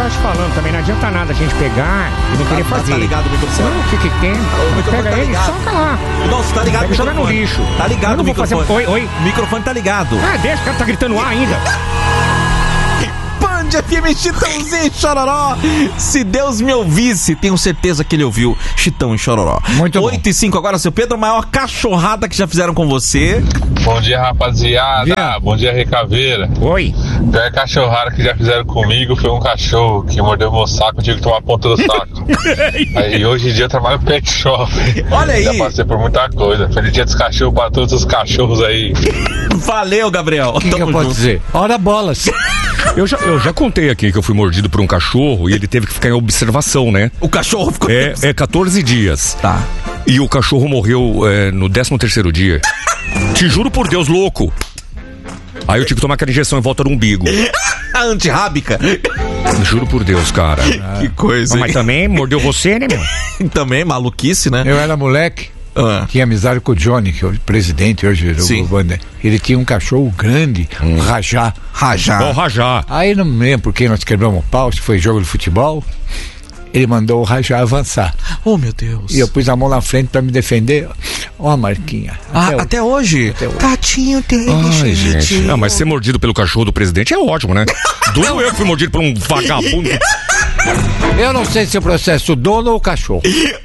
tava te falando também, não adianta nada a gente pegar e não querer fazer. Tá ligado o microfone? Não, o que tem? Pega tá ele, ligado. soca lá. Nossa, tá ligado o Pega e joga no microfone. lixo. Tá ligado Eu não o vou fazer... microfone. Oi. O microfone tá ligado. Ah, deixa, o cara tá gritando lá ainda. Band FM, Chitãozinho e Chororó. Se Deus me ouvisse, tenho certeza que ele ouviu Chitão e Chororó. Muito bom. 8h05 agora, seu Pedro, a maior cachorrada que já fizeram com você. Bom dia, rapaziada. Bom dia, Recaveira. Oi. A pior cachorrada que já fizeram comigo foi um cachorro que mordeu meu saco, eu tive que tomar a ponta do saco. Aí hoje em dia eu trabalho no pet shop. Olha aí. Já passei por muita coisa. Feliz dia dos cachorros para todos os cachorros aí. Valeu, Gabriel. O que eu posso dizer? Ora bolas. Eu já contei aqui que eu fui mordido por um cachorro e ele teve que ficar em observação, né? O cachorro ficou... É 14 dias. Tá. E o cachorro morreu no 13º dia. Te juro por Deus, louco. Aí eu tive que tomar aquela injeção em volta do umbigo. A antirrábica. Juro por Deus, cara. Que coisa, Mas hein? também mordeu você, né, meu? Também, maluquice, né? Eu era moleque, tinha amizade com o Johnny, que é o presidente hoje do Banda. Ele tinha um cachorro grande, um Rajá. Ó, Rajá. Aí não me lembro por que nós quebramos o pau, se foi jogo de futebol. Ele mandou o Rajá avançar. Oh, meu Deus. E eu pus a mão na frente pra me defender. Ó a marquinha. Até hoje? Tatinho dele, Ai, gente. Mas ser mordido pelo cachorro do presidente é ótimo, né? Duro eu que fui mordido por um vagabundo. Eu não sei se eu processo o dono ou o cachorro.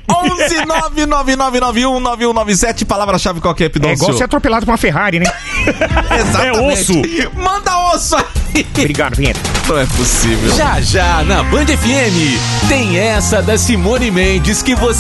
11-99991-9197. Palavra-chave qual que é, Pidoncio? É igual ser atropelado por uma Ferrari, né? Exatamente. É osso. Manda osso aí. Obrigado, Vinheta. Não é possível. Já já na Band FM tem essa da Simone Mendes que você